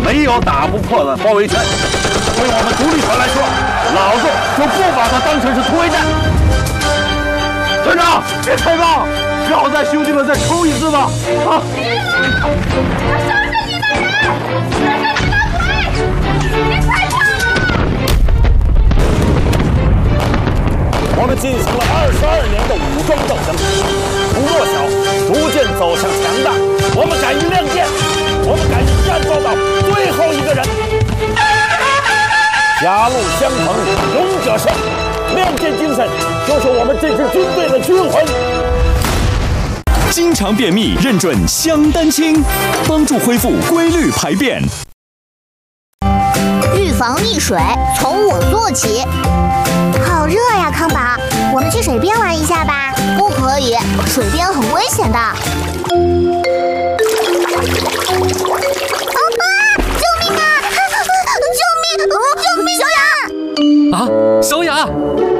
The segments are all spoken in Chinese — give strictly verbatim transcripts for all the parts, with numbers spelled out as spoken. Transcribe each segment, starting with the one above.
没有打不破的包围圈。对我们独立团来说，老子就不把它当成是突围战。团长，别开棒，要在兄弟们再抽一次吧！啊！ 我收拾你的人，收拾你的鬼！你快跑！ 我们进行了二十二年的武装斗争，从弱小逐渐走向强大。我们敢于亮剑，我们敢于战斗到最后一个人。狭路相逢勇者胜，亮剑精神就是我们这支军队的军魂。 经常便秘，认准香丹清，帮助恢复规律排便。 预防溺水，从我做起。好热呀，康宝，我们去水边玩一下吧。不可以，水边很危险的。啊啊！救命啊！救命！救命！ 小雅！啊，小雅！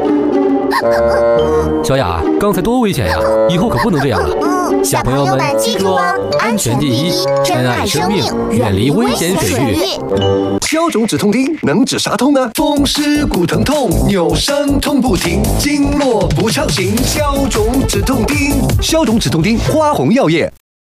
小雅，刚才多危险呀！以后可不能这样了。小朋友们记住哦，安全第一，珍爱生命，远离危险水域。 消肿止痛钉能止啥痛呢？风湿骨疼痛，扭伤痛不停，经络不畅行，消肿止痛钉。消肿止痛钉，花红药业。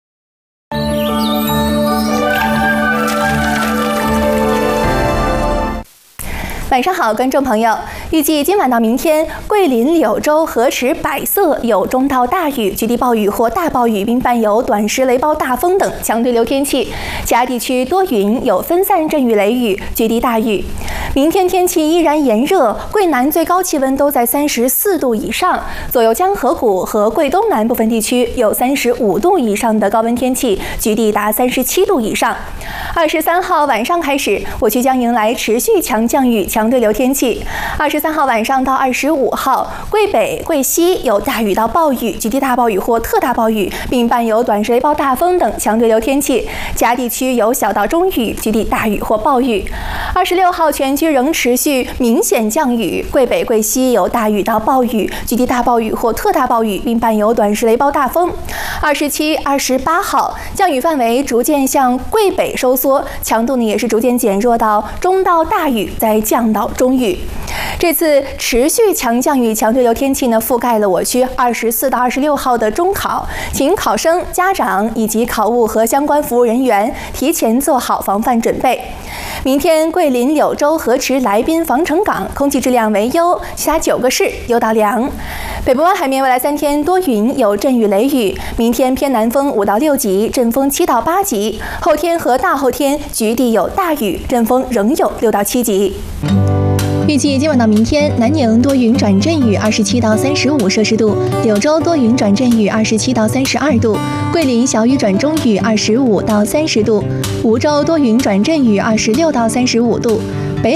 晚上好，观众朋友。预计今晚到明天，桂林、柳州、河池、百色有中到大雨、局地暴雨或大暴雨，并伴有短时雷暴、大风等强对流天气。其他地区多云，有分散阵雨、雷雨，局地大雨。明天天气依然炎热，桂南最高气温都在三十四度以上，左右江河谷和桂东南部分地区有三十五度以上的高温天气，局地达三十七度以上。二十三号晚上开始，我区将迎来持续强降雨、强对流天气。二十三号晚上到二十五号，桂北、桂西有大雨到暴雨、局地大暴雨或特大暴雨，并伴有短时雷暴、大风等强对流天气。其他地区有小到中雨、局地大雨或暴雨。二十六号全区仍持续明显降雨，桂北、桂西有大雨到暴雨、局地大暴雨或特大暴雨，并伴有短时雷暴、大风。二十七、二十八号降雨范围逐渐向桂北收缩，强度呢也是逐渐减弱到中到大雨，再降到中雨。这次持续强降雨、强对流天气呢，覆盖了我区二十四到二十六号的中考，请考生、家长以及考务和相关服务人员提前做好防范准备。明天桂林、柳州、河池、来宾、防城港空气质量为优，其他九个市优到良。北部湾海面未来三天多云，有阵雨雷雨。明天偏南风五到六级，阵风七到八级。后天和大后天局地有大雨，阵风仍有六到七级。预计今晚到明天，南宁多云转阵雨，二十七到三十五摄氏度；柳州多云转阵雨，二十七到三十二度；桂林小雨转中雨，二十五到三十度；梧州多云转阵雨，二十六到三十五度。